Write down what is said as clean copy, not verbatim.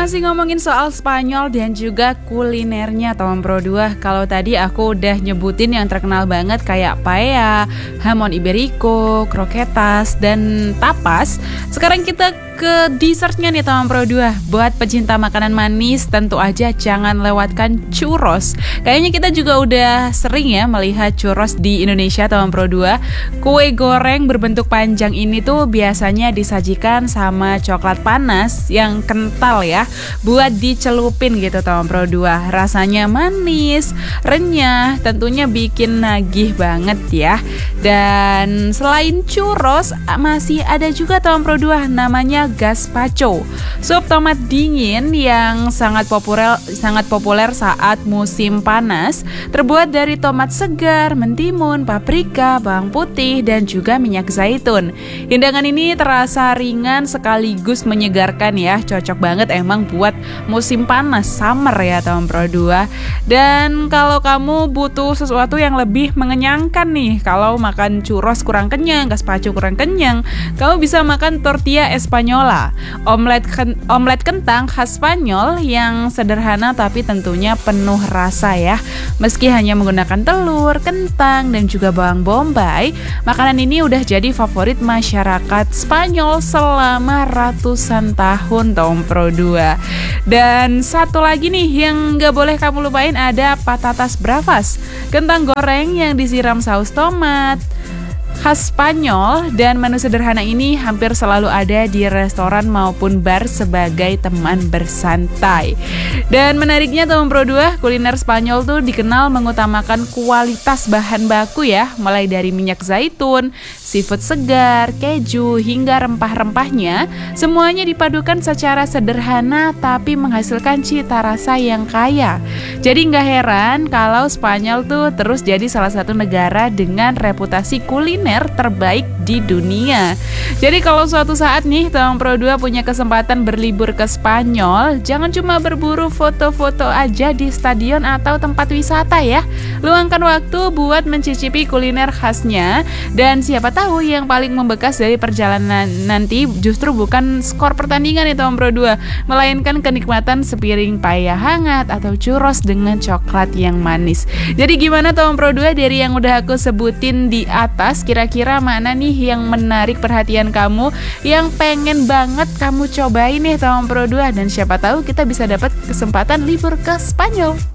Masih ngomongin soal Spanyol dan juga kulinernya Tom Pro 2. Kalau tadi aku udah nyebutin yang terkenal banget kayak paella, hamon iberico, croquetas, dan tapas. Sekarang kita ke dessertnya nih Tom Pro 2. Buat pecinta makanan manis tentu aja jangan lewatkan churros. Kayaknya kita juga udah sering ya melihat churros di Indonesia Tom Pro 2. Kue goreng berbentuk panjang ini tuh biasanya disajikan sama coklat panas yang kental ya, buat dicelupin gitu Tom Pro 2. Rasanya manis, renyah, tentunya bikin nagih banget ya. Dan selain churros masih ada juga Tom Pro 2 namanya gazpacho, sup tomat dingin yang sangat populer saat musim panas. Terbuat dari tomat segar, mentimun, paprika, bawang putih, dan juga minyak zaitun. Hidangan ini terasa ringan sekaligus menyegarkan ya, cocok banget emang buat musim panas, summer ya Tom Pro 2. Dan kalau kamu butuh sesuatu yang lebih mengenyangkan nih, kalau makan churros kurang kenyang, gazpacho kurang kenyang, kamu bisa makan tortilla española, omelet kentang khas Spanyol yang sederhana tapi tentunya penuh rasa ya. Meski hanya menggunakan telur, kentang, dan juga bawang bombay, makanan ini udah jadi favorit masyarakat Spanyol selama ratusan tahun Tom Pro 2. Dan satu lagi nih yang gak boleh kamu lupain ada patatas bravas, kentang goreng yang disiram saus tomat khas Spanyol. Dan menu sederhana ini hampir selalu ada di restoran maupun bar sebagai teman bersantai. Dan menariknya Tom Pro 2, kuliner Spanyol tuh dikenal mengutamakan kualitas bahan baku ya, mulai dari minyak zaitun, seafood segar, keju, hingga rempah-rempahnya. Semuanya dipadukan secara sederhana tapi menghasilkan cita rasa yang kaya. Jadi nggak heran kalau Spanyol tuh terus jadi salah satu negara dengan reputasi kuliner terbaik di dunia. Jadi kalau suatu saat nih Tom Pro 2 punya kesempatan berlibur ke Spanyol, jangan cuma berburu foto-foto aja di stadion atau tempat wisata ya. Luangkan waktu buat mencicipi kuliner khasnya. Dan siapa tahu yang paling membekas dari perjalanan nanti justru bukan skor pertandingan nih Tom Pro 2, melainkan kenikmatan sepiring paella hangat atau churros dengan coklat yang manis. Jadi gimana Tom Pro 2 dari yang udah aku sebutin di atas, kira-kira mana nih yang menarik perhatian kamu, yang pengen banget kamu cobain nih Tom Pro 2, dan siapa tahu kita bisa dapat kesempatan libur ke Spanyol.